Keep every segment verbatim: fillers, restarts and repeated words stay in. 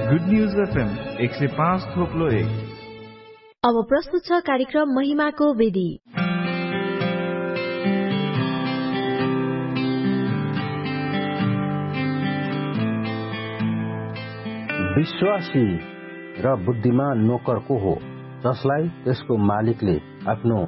Good news FM एक सय पाँच थोप्लो एक। अब प्रस्तुत छ कार्यक्रम महिमाको वेदी। विश्वासी र बुद्धिमान नोकर को हो, जसलाई त्यसको मालिकले आफ्नो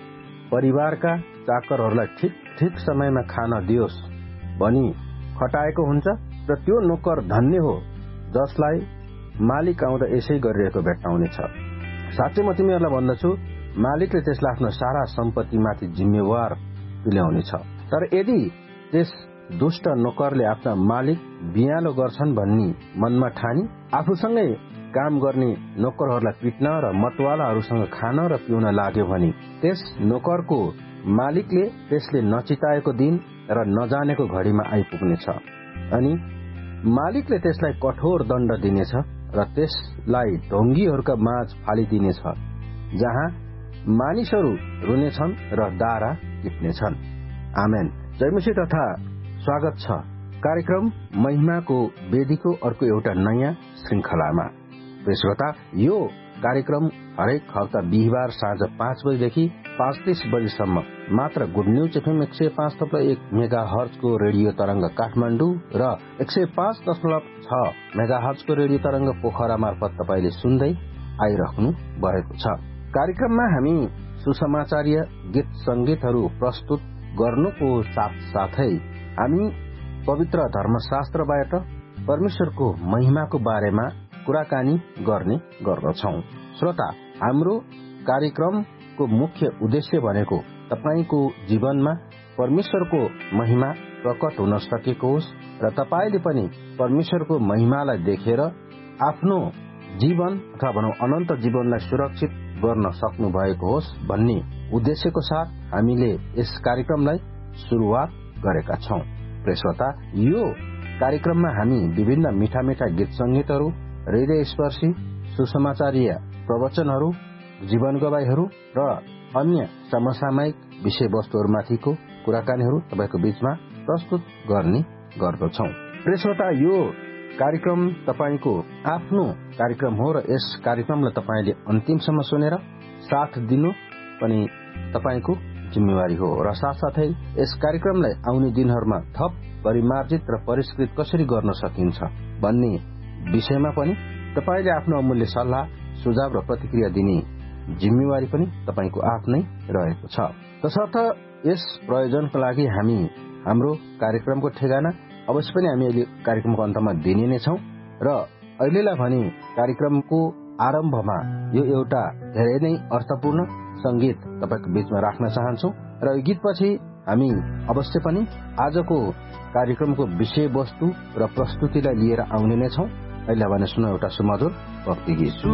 परिवारका चाकरहरूलाई ठिक ठिक समयमा खान दियोस् भनी खटाएको हुन्छ र त्यो नोकर धन्य हो जसलाई मालिक आउँदा यसै गरिरहेको भेट्टाउनेछ। साँच्चै म तिमीहरूलाई भन्दछु, मालिकले त्यसलाई आफ्नो सारा सम्पत्तिमाथि जिम्मेवार तुल्याउनेछ। तर यदि त्यस दुष्ट नोकरले आफ्ना मालिक बियालो गर्छन् भन्ने मनमा ठानी आफूसँगै काम गर्ने नोकरहरूलाई पिट्न र मतवालाहरूसँग खान र पिउन लाग्यो भने त्यस नोकरको मालिकले त्यसले नचिताएको दिन र नजानेको घडीमा आइपुग्नेछ अनि मालिकले त्यसलाई कठोर दण्ड दिनेछ र त्यसलाई ढोंगीहरूका माझ फालिदिनेछ, जहाँ मानिसहरू रुनेछन् र दारा टिप्नेछन्। आमेन। जयमसी तथा स्वागत छ कार्यक्रम महिमाको वेदीको अर्को एउटा नयाँ श्रृंखलामा। श्रोता, यो कार्यक्रम हरेक हप्ता बिहिबार साँझ पाँच बजेदेखि पाँच तीस बजेसम्म मात्र गुड न्यूज एफएम एक सय पाँच थप्लो एक मेगा हर्जको रेडियो तरंग काठमाडौँ र एक सय पाँच दशमलव छ मेगा हर्जको रेडियो तरंग पोखरा मार्फत तपाईँले सुन्दै आइरहनु भएको छ। कार्यक्रममा हामी सुसमाचारीय गीत संगीतहरू प्रस्तुत गर्नुको साथसाथै हामी पवित्र धर्मशास्त्रबाट परमेश्वरको महिमाको बारेमा कुराकानी गर्ने गर्दछौं। श्रोता, हाम्रो कार्यक्रमको मुख्य उद्देश्य भनेको तपाईको जीवनमा परमेश्वरको महिमा प्रकट हुन सकेको होस् र तपाईले पनि परमेश्वरको महिमालाई देखेर आफ्नो जीवन अथवा भनौं अनन्त जीवनलाई सुरक्षित गर्न सक्नु भएको होस् भन्ने उद्देश्यको साथ हामीले यस कार्यक्रमलाई सुरुवात गरेका छौं। प्रिय श्रोता, यो कार्यक्रममा हामी विभिन्न मीठा मीठा गीत संगीतहरू, हृदय स्पर्शी सुसमाचारीय प्रवचनहरू, जीवन गवाईहरू र अन्य समसामयिक विषयवस्तुहरूमाथिको कुराकानीहरू तपाईको बीचमा प्रस्तुत गर्ने गर्दछौं। प्रिय श्रोता, यो कार्यक्रम तपाईको आफ्नो कार्यक्रम हो र यस कार्यक्रमलाई तपाईले अन्तिमसम्म सुनेर साथ दिनु पनि तपाईको जिम्मेवारी हो र साथसाथै यस कार्यक्रमलाई आउने दिनहरूमा थप परिमार्जित र परिष्कृत कसरी गर्न सकिन्छ भन्ने विषयमा पनि तपाईले आफ्नो अमूल्य सल्लाह, सुझाव र प्रतिक्रिया दिने जिम्मेवारी पनि तपाईको आफ्नै रहेको छ। तसर्थ यस प्रयोजनको लागि हामी हाम्रो कार्यक्रमको ठेगाना अवश्य पनि हामी अहिले कार्यक्रमको अन्तमा दिने नै छौं र अहिलेलाई भने कार्यक्रमको आरम्भमा यो एउटा धेरै नै अर्थपूर्ण संगीत तपाईको बीचमा राख्न चाहन्छौं र यो गीतपछि हामी अवश्य पनि आजको कार्यक्रमको विषयवस्तु र प्रस्तुतिलाई लिएर आउने नै छौं। अहिले भने सुनौ एउटा सुमधुर भक्ति गीत।